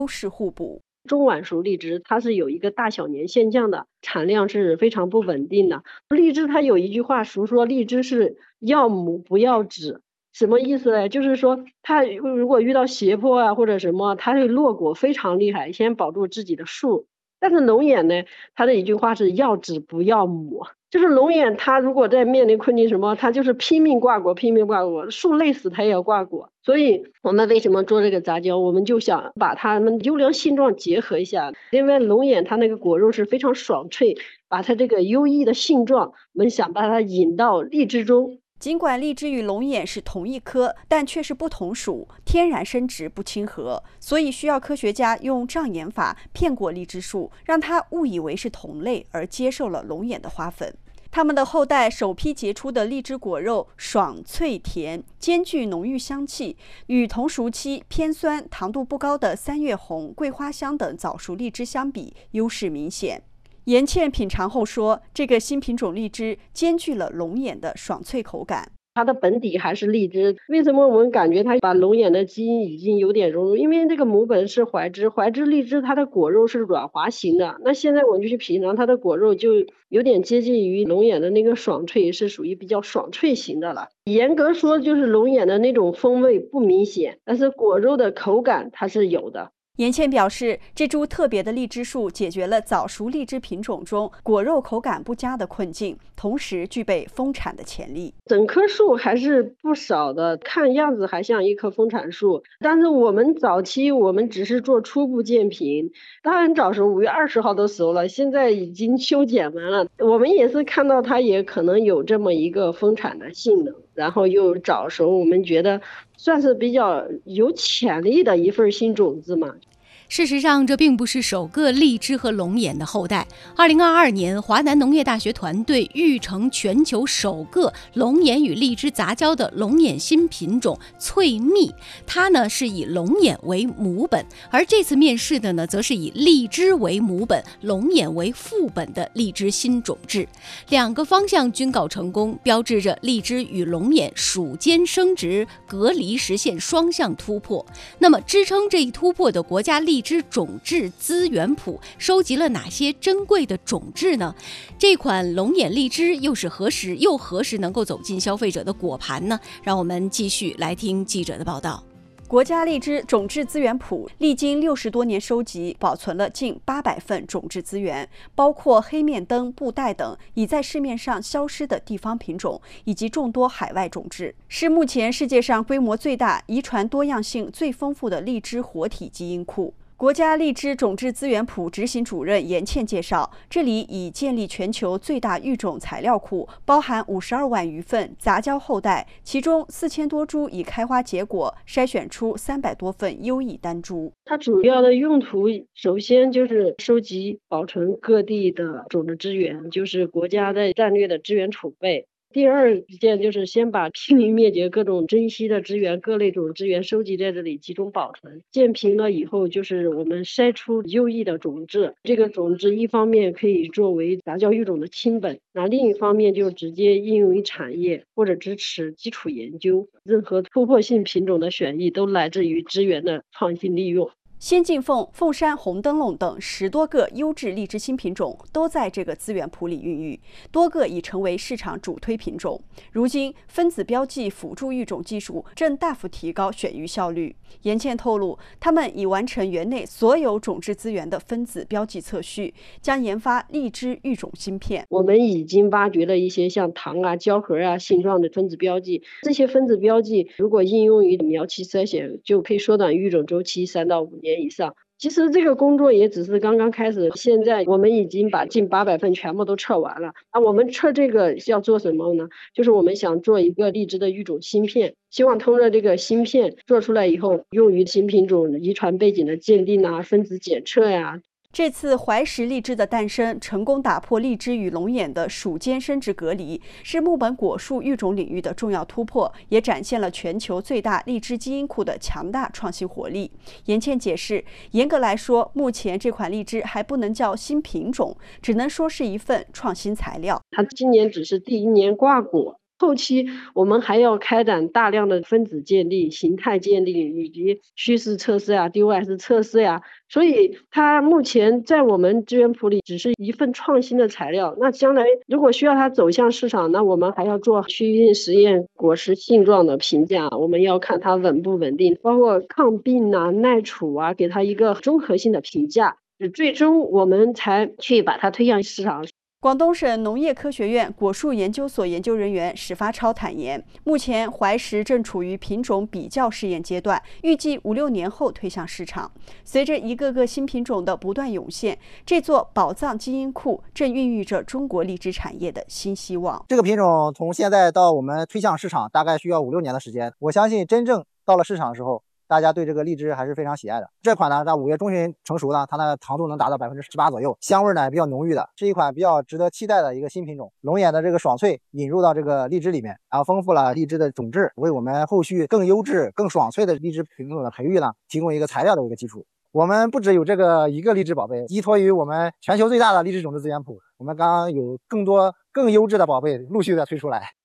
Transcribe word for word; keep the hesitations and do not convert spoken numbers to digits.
优势互补。 中晚熟荔枝它是有一个大小年现象的，产量是非常不稳定的。荔枝它有一句话俗说，荔枝是要母不要籽。什么意思呢？就是说它如果遇到斜坡啊或者什么，它会落果非常厉害，先保住自己的树。但是龙眼呢，它的一句话是要籽不要母，就是龙眼它如果在面临困境什么，它就是拼命挂果，拼命挂果，树累死它也要挂果。所以我们为什么做这个杂交，我们就想把它们优良性状结合一下。因为龙眼它那个果肉是非常爽脆，把它这个优异的性状，我们想把它引到荔枝中。 尽管荔枝与龙眼是同一科，但却是不同属，天然生殖不亲和，所以需要科学家用障眼法骗过荔枝树，让它误以为是同类，而接受了龙眼的花粉。它们的后代首批结出的荔枝果肉爽脆甜，兼具浓郁香气，与同熟期偏酸、糖度不高的三月红、桂花香等早熟荔枝相比，优势明显。严倩品尝后说，这个新品种荔枝兼具了龙眼的爽脆口感。 它的本底还是荔枝，为什么我们感觉它把龙眼的基因已经有点融入？因为这个母本是怀枝，怀枝荔枝它的果肉是软滑型的，那现在我们就去品尝它的果肉，就有点接近于龙眼的那个爽脆，是属于比较爽脆型的了。严格说就是龙眼的那种风味不明显，但是果肉的口感它是有的。 严倩表示，这株特别的荔枝树解决了早熟荔枝品种中果肉口感不佳的困境，同时具备丰产的潜力。 整棵树还是不少的，看样子还像一棵丰产树，但是我们早期我们只是做初步鉴评，它很早熟，五月二十号都熟了，现在已经修剪完了。我们也是看到它也可能有这么一个丰产的性能，然后又早熟，我们觉得算是比较有潜力的一份新种子嘛。 事实上，这并不是首个荔枝和龙眼的后代。二零二二年，华南农业大学团队育成全球首个龙眼与荔枝杂交的龙眼新品种翠蜜，它呢是以龙眼为母本，而这次面试的呢，则是以荔枝为母本、龙眼为副本的荔枝新种质。两个方向均告成功，标志着荔枝与龙眼属间生殖隔离实现双向突破。那么，支撑这一突破的国家荔荔枝种质资源谱收集了哪些珍贵的种质呢？这款龙眼荔枝又是何时又何时能够走进消费者的果盘呢？让我们继续来听记者的报道。 国家荔枝种质资源谱历经六十多年收集，保存了近八百份种质资源，包括黑面灯、布袋等已在市面上消失的地方品种，以及众多海外种质，是目前世界上规模最大、遗传多样性最丰富的荔枝活体基因库。国家荔枝种质资源谱执行主任严倩介绍，这里已建立全球最大育种材料库，包含五十二万余份杂交后代，其中四千多株已开花结果，筛选出三百多份优异单株。 它主要的用途，首先就是收集保存各地的种子资源，就是国家的战略的资源储备。第二件就是先把濒临灭绝各种珍稀的资源、各类种资源收集在这里，集中保存。建平了以后，就是我们筛出优异的种质。这个种质一方面可以作为杂交育种的亲本，那另一方面就直接应用于产业或者支持基础研究。任何突破性品种的选育都来自于资源的创新利用。 仙境凤、凤山红灯笼等十多个优质荔枝新品种都在这个资源谱里孕育，多个已成为市场主推品种。如今，分子标记辅助育种技术正大幅提高选育效率。严倩透露，他们已完成园内所有种质资源的分子标记测序，将研发荔枝育种芯片。 我们已经挖掘了一些像糖啊、胶核啊形状的分子标记，这些分子标记如果应用于苗期筛选，就可以缩短育种周期三到五年以上。其实这个工作也只是刚刚开始，现在我们已经把近八百份全部都测完了。啊，我们测这个要做什么呢？就是我们想做一个荔枝的育种芯片，希望通过这个芯片做出来以后，用于新品种遗传背景的鉴定啊、分子检测呀、啊。 这次怀石荔枝的诞生，成功打破荔枝与龙眼的属间生殖隔离，是木本果树育种领域的重要突破，也展现了全球最大荔枝基因库的强大创新活力。严倩解释，严格来说，目前这款荔枝还不能叫新品种，只能说是一份创新材料。 它今年只是第一年挂果。 后期我们还要开展大量的分子鉴定、形态鉴定以及趋势测试呀、D O S 测试呀，所以它目前在我们资源谱里只是一份创新的材料。那将来如果需要它走向市场，那我们还要做趋孕实验、果实性状的评价，我们要看它稳不稳定，包括抗病啊、耐储啊，给它一个综合性的评价，最终我们才去把它推向市场。 广东省农业科学院果树研究所研究人员史发超坦言，目前怀石正处于品种比较试验阶段，预计五六年后推向市场。随着一个个新品种的不断涌现，这座宝藏基因库正孕育着中国荔枝产业的新希望。 这个品种从现在到我们推向市场，大概需要五六年的时间。我相信真正到了市场的时候，大家对这个荔枝还是非常喜爱的。这款呢，在五月中旬成熟呢，它的糖度能达到百分之十八左右，香味呢也比较浓郁的，是一款比较值得期待的一个新品种。龙眼的这个爽脆引入到这个荔枝里面，然后丰富了荔枝的种质，为我们后续更优质、更爽脆的荔枝品种的培育呢，提供一个材料的一个基础。我们不只有这个一个荔枝宝贝，依托于我们全球最大的荔枝种子资源库，我们刚刚有更多更优质的宝贝陆续的推出来。